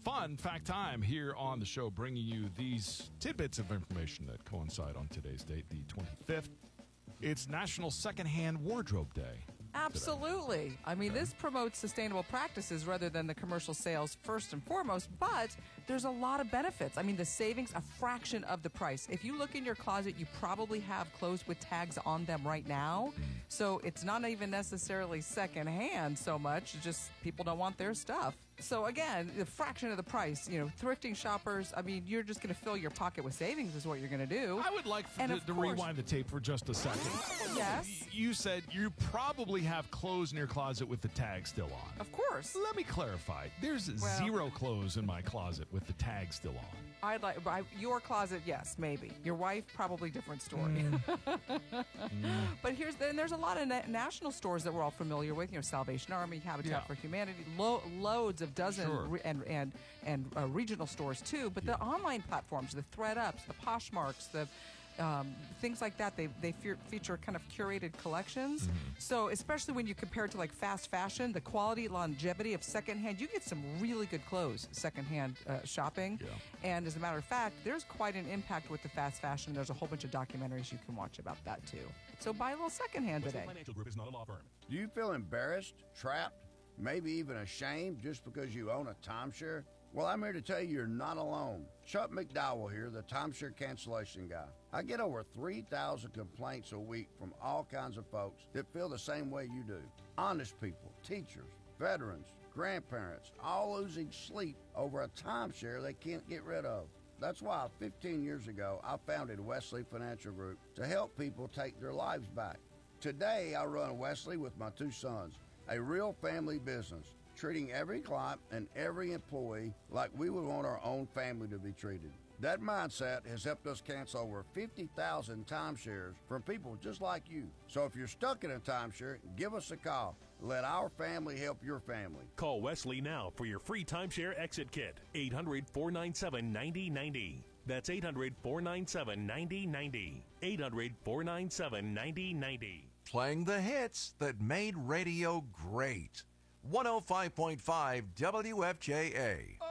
Fun fact time here on the show, bringing you these tidbits of information that coincide on today's date, the 25th. It's National Secondhand Wardrobe Day. Absolutely. I mean, this promotes sustainable practices rather than the commercial sales first and foremost, but there's a lot of benefits. I mean, the savings, a fraction of the price. If you look in your closet, you probably have clothes with tags on them right now. So it's not even necessarily secondhand so much, it's just people don't want their stuff. So again, a fraction of the price, thrifting shoppers, I mean, you're just going to fill your pocket with savings is what you're going to do. I would like to rewind the tape for just a second. Yes. You said you probably have clothes in your closet with the tag still on. Of course. Let me clarify. There's zero clothes in my closet with the tag still on. Your closet, yes, maybe. Your wife, probably different story. But there's a lot of national stores that we're all familiar with. Salvation Army, Habitat for Humanity, loads of and regional stores too. But the online platforms, the ThreadUps, the Poshmarks, the things like that, they feature kind of curated collections. So especially when you compare it to like fast fashion, the quality, longevity of secondhand, you get some really good clothes secondhand shopping. Yeah. And as a matter of fact, there's quite an impact with the fast fashion. There's a whole bunch of documentaries you can watch about that too. So buy a little secondhand today. Financial Group is not a law firm. Do you feel embarrassed, trapped, maybe even ashamed just because you own a timeshare? Well, I'm here to tell you you're not alone. Chuck McDowell here, the timeshare cancellation guy. I get over 3,000 complaints a week from all kinds of folks that feel the same way you do. Honest people, teachers, veterans, grandparents, all losing sleep over a timeshare they can't get rid of. That's why 15 years ago, I founded Wesley Financial Group to help people take their lives back. Today, I run Wesley with my two sons, a real family business, treating every client and every employee like we would want our own family to be treated. That mindset has helped us cancel over 50,000 timeshares from people just like you. So if you're stuck in a timeshare, give us a call. Let our family help your family. Call Wesley now for your free timeshare exit kit. 800-497-9090. That's 800-497-9090. 800-497-9090. Playing the hits that made radio great. 105.5 WFJA.